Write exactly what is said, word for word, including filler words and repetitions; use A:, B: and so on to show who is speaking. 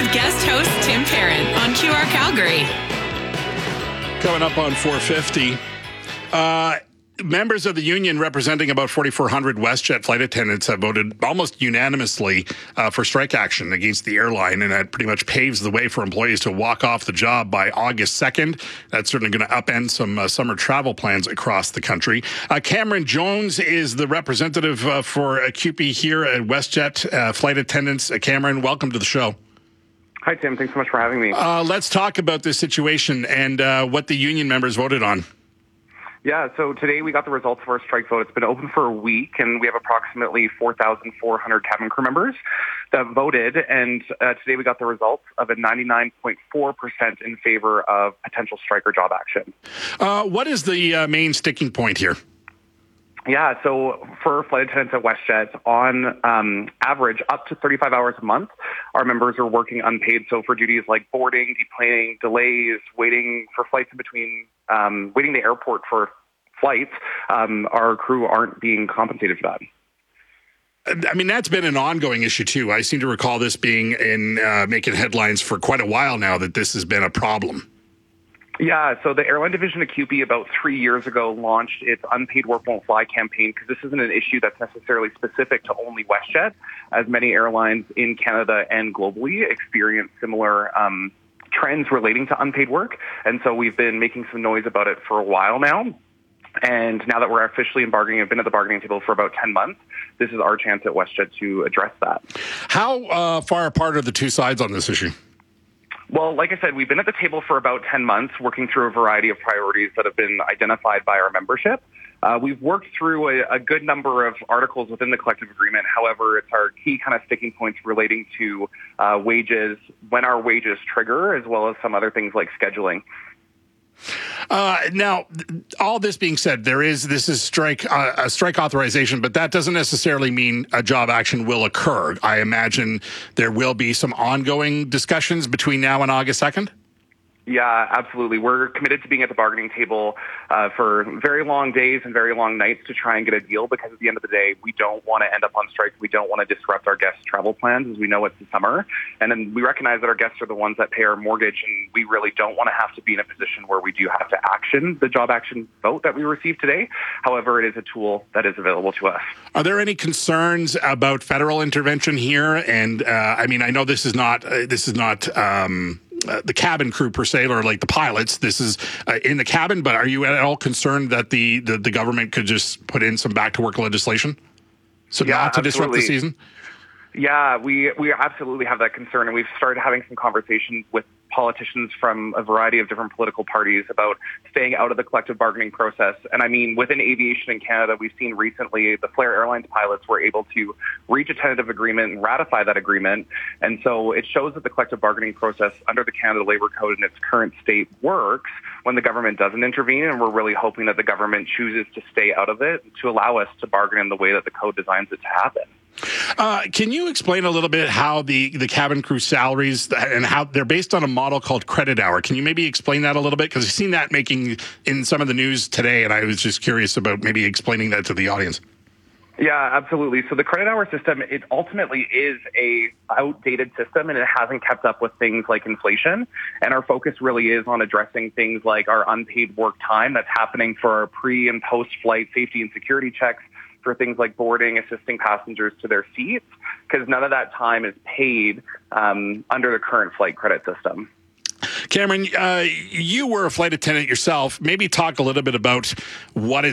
A: guest host Tim Perrin on Q R Calgary.
B: Coming up on four fifty, uh, members of the union representing about forty-four hundred WestJet flight attendants have voted almost unanimously uh, for strike action against the airline, and that pretty much paves the way for employees to walk off the job by August second. That's certainly going to upend some uh, summer travel plans across the country. Uh, Cameron Jones is the representative uh, for uh, C U P E here at WestJet uh, flight attendants. Uh, Cameron, welcome to the show.
C: Hi, Tim. Thanks so much for having me.
B: Uh, let's talk about this situation and uh, what the union members voted on.
C: Yeah, so today we got the results of our strike vote. It's been open for a week, and we have approximately four thousand four hundred cabin crew members that voted. And uh, today we got the results of a ninety-nine point four percent in favor of potential strike or job action.
B: Uh, what is the uh, main sticking point here?
C: Yeah, so for flight attendants at WestJet, on um, average, up to thirty-five hours a month, our members are working unpaid. So for duties like boarding, deplaning, delays, waiting for flights in between, um, waiting the airport for flights, um, our crew aren't being compensated for that.
B: I mean, that's been an ongoing issue, too. I seem to recall this being in uh, making headlines for quite a while now, that this has been a problem.
C: Yeah, so the airline division of C U P E about three years ago launched its Unpaid Work Won't Fly campaign, because this isn't an issue that's necessarily specific to only WestJet, as many airlines in Canada and globally experience similar um, trends relating to unpaid work. And so we've been making some noise about it for a while now. And now that we're officially in bargaining, I've been at the bargaining table for about ten months, this is our chance at WestJet to address that.
B: How uh, far apart are the two sides on this issue?
C: Well, like I said, we've been at the table for about ten months, working through a variety of priorities that have been identified by our membership. Uh, we've worked through a, a good number of articles within the collective agreement. However, it's our key kind of sticking points relating to uh, wages, when our wages trigger, as well as some other things like scheduling.
B: Uh, now, all this being said, there is this is strike uh, a strike authorization, but that doesn't necessarily mean a job action will occur. I imagine there will be some ongoing discussions between now and August second.
C: Yeah, absolutely. We're committed to being at the bargaining table uh, for very long days and very long nights to try and get a deal, because at the end of the day, we don't want to end up on strike. We don't want to disrupt our guests' travel plans, as we know it's the summer. And then we recognize that our guests are the ones that pay our mortgage, and we really don't want to have to be in a position where we do have to action the job action vote that we received today. However, it is a tool that is available to us.
B: Are there any concerns about federal intervention here? And uh, I mean, I know this is not uh, this is not. Um Uh, the cabin crew per se, or like the pilots. This is uh, in the cabin, but are you at all concerned that the, the, the government could just put in some back to work legislation so
C: yeah,
B: not to
C: absolutely.
B: disrupt the season?
C: Yeah, we, we absolutely have that concern, and we've started having some conversations with politicians from a variety of different political parties about staying out of the collective bargaining process. And I mean, within aviation in Canada, we've seen recently the Flair Airlines pilots were able to reach a tentative agreement and ratify that agreement. And so it shows that the collective bargaining process under the Canada Labour Code in its current state works when the government doesn't intervene. And we're really hoping that the government chooses to stay out of it to allow us to bargain in the way that the code designs it to happen.
B: Uh, can you explain a little bit how the, the cabin crew salaries and how they're based on a model called credit hour? Can you maybe explain that a little bit? Because I've seen that making in some of the news today, and I was just curious about maybe explaining that to the audience.
C: Yeah, absolutely. So the credit hour system, it ultimately is a outdated system, and it hasn't kept up with things like inflation. And our focus really is on addressing things like our unpaid work time that's happening for our pre and post-flight safety and security checks, for things like boarding, assisting passengers to their seats, because none of that time is paid um, under the current flight credit system.
B: Cameron, uh, you were a flight attendant yourself. Maybe talk a little bit about what it